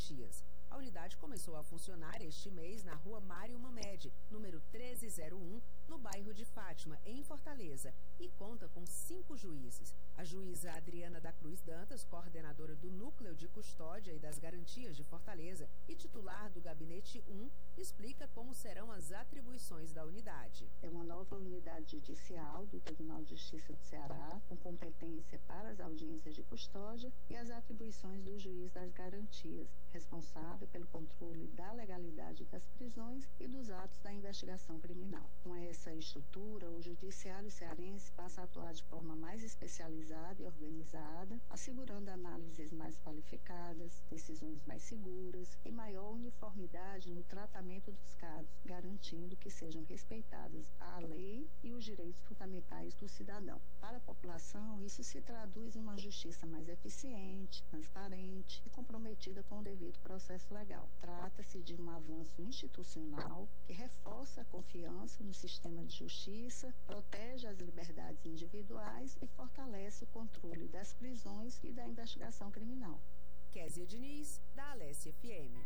Garantias. A unidade começou a funcionar este mês na rua Mário Mamed, número 1301, no bairro de Fátima, em Fortaleza, e conta com 5 juízes. A juíza Adriana da Cruz Dantas, coordenadora do Núcleo de Custódia e das Garantias de Fortaleza e titular do Gabinete 1, explica como serão as atribuições da unidade. É uma nova unidade judicial do Tribunal de Justiça do Ceará, com competência para as audiências de custódia e as atribuições do juiz das garantias, responsável pelo controle da legalidade das prisões e dos atos da investigação criminal. Com essa estrutura, o judiciário cearense passa a atuar de forma mais especializada e organizada, assegurando análises mais qualificadas, decisões mais seguras e maior uniformidade no tratamento dos casos, garantindo que sejam respeitadas a lei e os direitos fundamentais do cidadão. Para a população, isso se traduz em uma justiça mais eficiente, transparente e comprometida com o devido processo legal. Trata-se de um avanço institucional que reforça a confiança no sistema de justiça, protege as liberdades individuais e fortalece o controle das prisões e da investigação criminal. Kézia Diniz, da Alesse FM.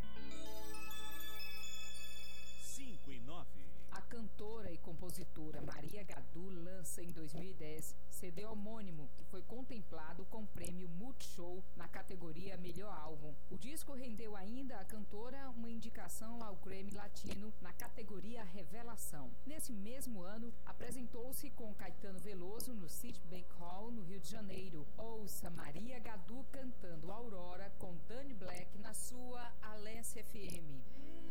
5 e 9. A cantora e compositora Maria Gadu lança em 2010 CD homônimo, que foi contemplado com o prêmio Multishow na categoria Melhor Álbum. O disco rendeu ainda à cantora uma indicação ao Grammy Latino na categoria Revelação. Nesse mesmo ano, apresentou-se com Caetano Veloso no Citibank Hall, no Rio de Janeiro. Ouça Maria Gadu cantando Aurora com Dani Black na sua Alesse FM.